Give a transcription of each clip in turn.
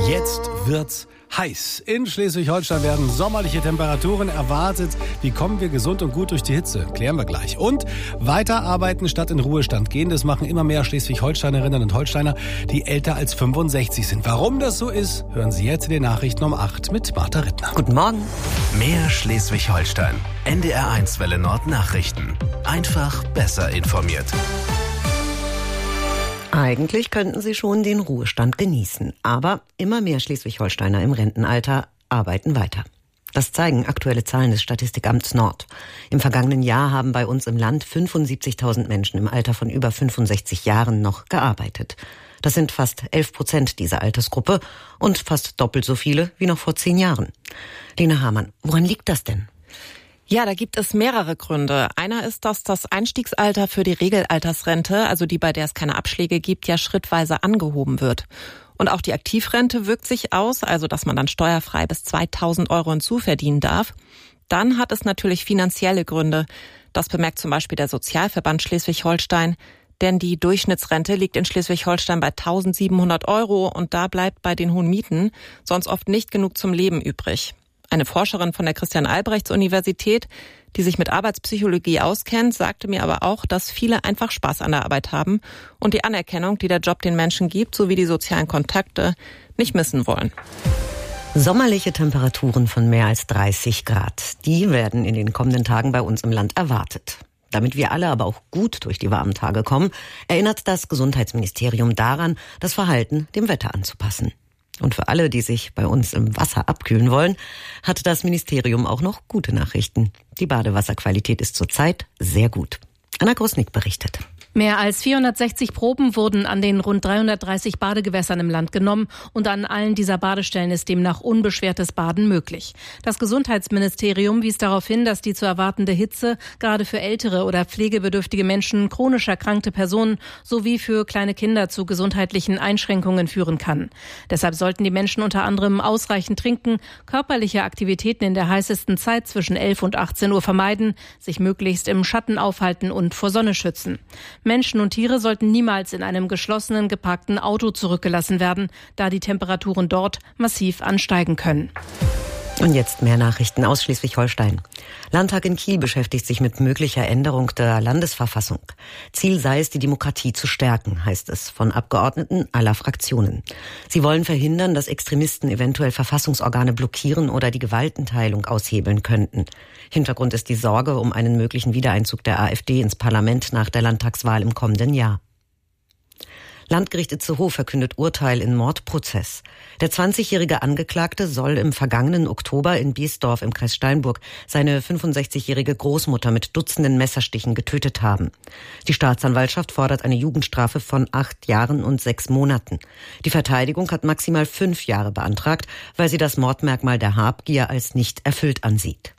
Jetzt wird's heiß. In Schleswig-Holstein werden sommerliche Temperaturen erwartet. Wie kommen wir gesund und gut durch die Hitze? Klären wir gleich. Und weiterarbeiten statt in Ruhestand gehen. Das machen immer mehr Schleswig-Holsteinerinnen und Holsteiner, die älter als 65 sind. Warum das so ist, hören Sie jetzt in den Nachrichten um 8 mit Martha Rittner. Guten Morgen. Mehr Schleswig-Holstein. NDR1 Welle Nord Nachrichten. Einfach besser informiert. Eigentlich könnten Sie schon den Ruhestand genießen. Aber immer mehr Schleswig-Holsteiner im Rentenalter arbeiten weiter. Das zeigen aktuelle Zahlen des Statistikamts Nord. Im vergangenen Jahr haben bei uns im Land 75.000 Menschen im Alter von über 65 Jahren noch gearbeitet. Das sind fast 11% dieser Altersgruppe und fast doppelt so viele wie noch vor 10 Jahren. Lena Hamann, woran liegt das denn? Ja, da gibt es mehrere Gründe. Einer ist, dass das Einstiegsalter für die Regelaltersrente, also die, bei der es keine Abschläge gibt, ja schrittweise angehoben wird. Und auch die Aktivrente wirkt sich aus, also dass man dann steuerfrei bis 2.000 Euro hinzuverdienen darf. Dann hat es natürlich finanzielle Gründe. Das bemerkt zum Beispiel der Sozialverband Schleswig-Holstein. Denn die Durchschnittsrente liegt in Schleswig-Holstein bei 1.700 Euro und da bleibt bei den hohen Mieten sonst oft nicht genug zum Leben übrig. Eine Forscherin von der Christian-Albrechts-Universität, die sich mit Arbeitspsychologie auskennt, sagte mir aber auch, dass viele einfach Spaß an der Arbeit haben und die Anerkennung, die der Job den Menschen gibt, sowie die sozialen Kontakte, nicht missen wollen. Sommerliche Temperaturen von mehr als 30 Grad, die werden in den kommenden Tagen bei uns im Land erwartet. Damit wir alle aber auch gut durch die warmen Tage kommen, erinnert das Gesundheitsministerium daran, das Verhalten dem Wetter anzupassen. Und für alle, die sich bei uns im Wasser abkühlen wollen, hat das Ministerium auch noch gute Nachrichten. Die Badewasserqualität ist zurzeit sehr gut. Anna Grosnick berichtet. Mehr als 460 Proben wurden an den rund 330 Badegewässern im Land genommen und an allen dieser Badestellen ist demnach unbeschwertes Baden möglich. Das Gesundheitsministerium wies darauf hin, dass die zu erwartende Hitze gerade für ältere oder pflegebedürftige Menschen, chronisch erkrankte Personen sowie für kleine Kinder zu gesundheitlichen Einschränkungen führen kann. Deshalb sollten die Menschen unter anderem ausreichend trinken, körperliche Aktivitäten in der heißesten Zeit zwischen 11 und 18 Uhr vermeiden, sich möglichst im Schatten aufhalten und vor Sonne schützen. Menschen und Tiere sollten niemals in einem geschlossenen, geparkten Auto zurückgelassen werden, da die Temperaturen dort massiv ansteigen können. Und jetzt mehr Nachrichten aus Schleswig-Holstein. Landtag in Kiel beschäftigt sich mit möglicher Änderung der Landesverfassung. Ziel sei es, die Demokratie zu stärken, heißt es von Abgeordneten aller Fraktionen. Sie wollen verhindern, dass Extremisten eventuell Verfassungsorgane blockieren oder die Gewaltenteilung aushebeln könnten. Hintergrund ist die Sorge um einen möglichen Wiedereinzug der AfD ins Parlament nach der Landtagswahl im kommenden Jahr. Landgericht Itzehoe verkündet Urteil in Mordprozess. Der 20-jährige Angeklagte soll im vergangenen Oktober in Biesdorf im Kreis Steinburg seine 65-jährige Großmutter mit Dutzenden Messerstichen getötet haben. Die Staatsanwaltschaft fordert eine Jugendstrafe von 8 Jahren und 6 Monaten. Die Verteidigung hat maximal 5 Jahre beantragt, weil sie das Mordmerkmal der Habgier als nicht erfüllt ansieht.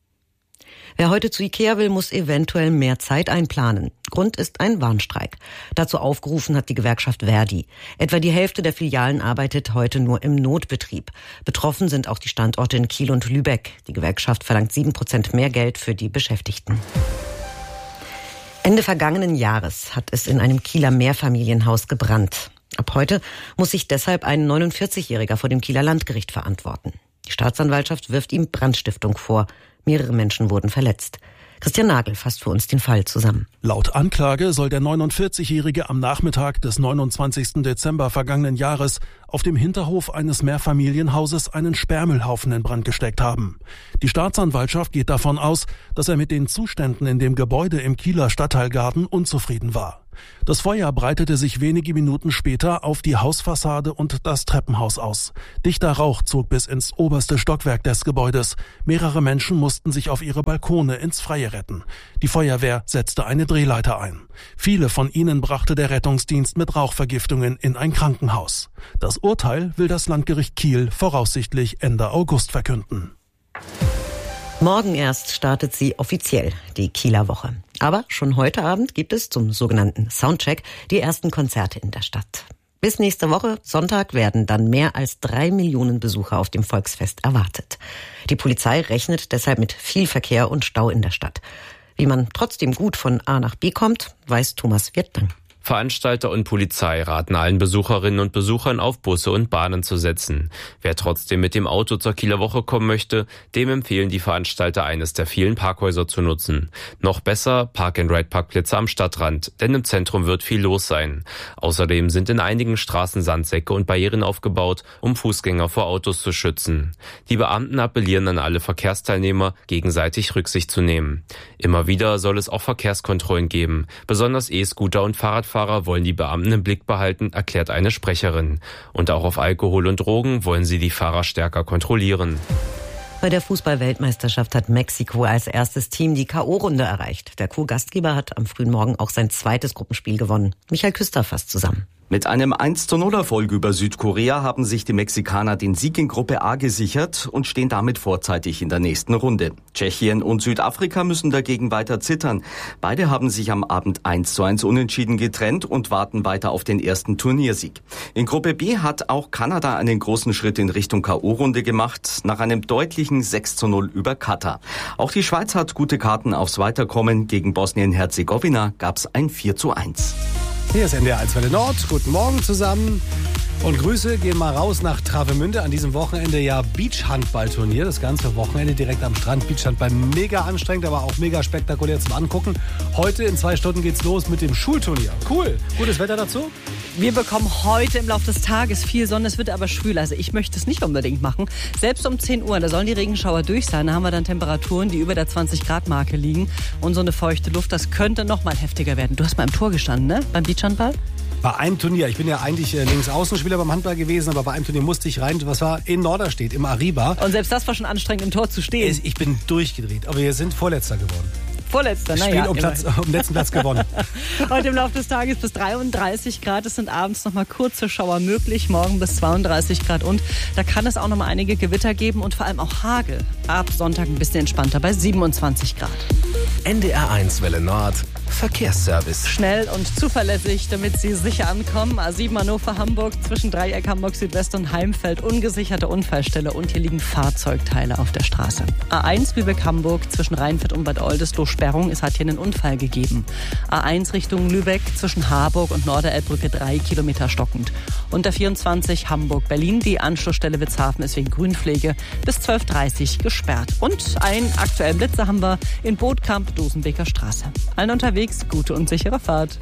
Wer heute zu Ikea will, muss eventuell mehr Zeit einplanen. Grund ist ein Warnstreik. Dazu aufgerufen hat die Gewerkschaft Verdi. Etwa die Hälfte der Filialen arbeitet heute nur im Notbetrieb. Betroffen sind auch die Standorte in Kiel und Lübeck. Die Gewerkschaft verlangt 7% mehr Geld für die Beschäftigten. Ende vergangenen Jahres hat es in einem Kieler Mehrfamilienhaus gebrannt. Ab heute muss sich deshalb ein 49-Jähriger vor dem Kieler Landgericht verantworten. Die Staatsanwaltschaft wirft ihm Brandstiftung vor. Mehrere Menschen wurden verletzt. Christian Nagel fasst für uns den Fall zusammen. Laut Anklage soll der 49-Jährige am Nachmittag des 29. Dezember vergangenen Jahres auf dem Hinterhof eines Mehrfamilienhauses einen Sperrmüllhaufen in Brand gesteckt haben. Die Staatsanwaltschaft geht davon aus, dass er mit den Zuständen in dem Gebäude im Kieler Stadtteilgarten unzufrieden war. Das Feuer breitete sich wenige Minuten später auf die Hausfassade und das Treppenhaus aus. Dichter Rauch zog bis ins oberste Stockwerk des Gebäudes. Mehrere Menschen mussten sich auf ihre Balkone ins Freie retten. Die Feuerwehr setzte eine Drehleiter ein. Viele von ihnen brachte der Rettungsdienst mit Rauchvergiftungen in ein Krankenhaus. Das Urteil will das Landgericht Kiel voraussichtlich Ende August verkünden. Morgen erst startet sie offiziell, die Kieler Woche. Aber schon heute Abend gibt es zum sogenannten Soundcheck die ersten Konzerte in der Stadt. Bis nächste Woche, Sonntag, werden dann mehr als 3 Millionen Besucher auf dem Volksfest erwartet. Die Polizei rechnet deshalb mit viel Verkehr und Stau in der Stadt. Wie man trotzdem gut von A nach B kommt, weiß Thomas Wirtlang. Veranstalter und Polizei raten allen Besucherinnen und Besuchern auf Busse und Bahnen zu setzen. Wer trotzdem mit dem Auto zur Kieler Woche kommen möchte, dem empfehlen die Veranstalter, eines der vielen Parkhäuser zu nutzen. Noch besser Park-and-Ride-Parkplätze am Stadtrand, denn im Zentrum wird viel los sein. Außerdem sind in einigen Straßen Sandsäcke und Barrieren aufgebaut, um Fußgänger vor Autos zu schützen. Die Beamten appellieren an alle Verkehrsteilnehmer, gegenseitig Rücksicht zu nehmen. Immer wieder soll es auch Verkehrskontrollen geben. Besonders E-Scooter und Fahrradfahrer wollen die Beamten im Blick behalten, erklärt eine Sprecherin. Und auch auf Alkohol und Drogen wollen sie die Fahrer stärker kontrollieren. Bei der Fußball-Weltmeisterschaft hat Mexiko als erstes Team die K.O.-Runde erreicht. Der Co-Gastgeber hat am frühen Morgen auch sein zweites Gruppenspiel gewonnen. Michael Küster fasst zusammen. Mit einem 1:0-Erfolg über Südkorea haben sich die Mexikaner den Sieg in Gruppe A gesichert und stehen damit vorzeitig in der nächsten Runde. Tschechien und Südafrika müssen dagegen weiter zittern. Beide haben sich am Abend 1:1 unentschieden getrennt und warten weiter auf den ersten Turniersieg. In Gruppe B hat auch Kanada einen großen Schritt in Richtung K.O.-Runde gemacht, nach einem deutlichen 6:0 über Katar. Auch die Schweiz hat gute Karten aufs Weiterkommen. Gegen Bosnien-Herzegowina gab's ein 4:1. Hier ist NDR 1 Welle Nord. Guten Morgen zusammen. Und Grüße gehen mal raus nach Travemünde. An diesem Wochenende ja Beachhandballturnier. Das ganze Wochenende direkt am Strand. Beachhandball mega anstrengend, aber auch mega spektakulär zum Angucken. Heute in 2 Stunden geht's los mit dem Schulturnier. Cool. Gutes Wetter dazu? Wir bekommen heute im Laufe des Tages viel Sonne, es wird aber schwül. Also ich möchte es nicht unbedingt machen. Selbst um 10 Uhr, da sollen die Regenschauer durch sein. Da haben wir dann Temperaturen, die über der 20-Grad-Marke liegen. Und so eine feuchte Luft, das könnte noch mal heftiger werden. Du hast mal im Tor gestanden, ne? Beim Beachhandball? Bei einem Turnier, ich bin ja eigentlich Linksaußenspieler beim Handball gewesen, aber bei einem Turnier musste ich rein, was war in Norderstedt, im Ariba. Und selbst das war schon anstrengend, im Tor zu stehen. Ich bin durchgedreht, aber wir sind Vorletzter geworden. Vorletzter, naja. Spiel um letzten Platz gewonnen. Heute im Laufe des Tages bis 33 Grad. Es sind abends noch mal kurze Schauer möglich. Morgen bis 32 Grad. Und da kann es auch noch mal einige Gewitter geben und vor allem auch Hagel. Ab Sonntag ein bisschen entspannter bei 27 Grad. NDR 1 Welle Nord. Verkehrsservice. Schnell und zuverlässig, damit Sie sicher ankommen. A7 Hannover-Hamburg zwischen Dreieck Hamburg Südwest und Heimfeld. Ungesicherte Unfallstelle und hier liegen Fahrzeugteile auf der Straße. A1 Lübeck-Hamburg zwischen Rheinfeld und Bad Oldesloe Sperrung. Es hat hier einen Unfall gegeben. A1 Richtung Lübeck zwischen Harburg und Norderelbbrücke 3 Kilometer stockend. Und der 24 Hamburg-Berlin. Die Anschlussstelle Witzhafen ist wegen Grünpflege bis 12:30 Uhr gesperrt. Und einen aktuellen Blitzer haben wir in Bootkamp, Dosenbeker Straße. Allen unterwegs, gute und sichere Fahrt.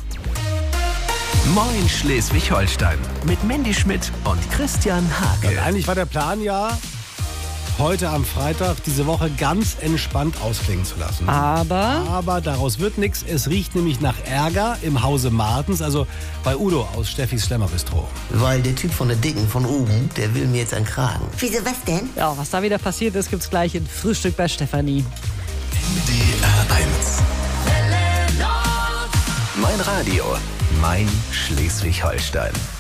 Moin Schleswig-Holstein mit Mandy Schmidt und Christian Hake. Und eigentlich war der Plan ja, heute am Freitag diese Woche ganz entspannt ausklingen zu lassen. Aber daraus wird nichts. Es riecht nämlich nach Ärger im Hause Martens, also bei Udo aus Steffis Schlemmerbistro. Weil der Typ von der Dicken von oben, der will mir jetzt einen Kragen. Wieso, was denn? Ja, was da wieder passiert ist, gibt's gleich in Frühstück bei Stefanie. NDR 1. Mein Radio, mein Schleswig-Holstein.